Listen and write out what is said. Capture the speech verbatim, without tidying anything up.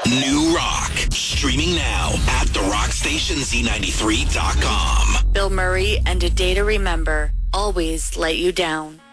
New Rock. Streaming now at the rock station z ninety-three dot com. Bill Murray and A Day to Remember always let you down.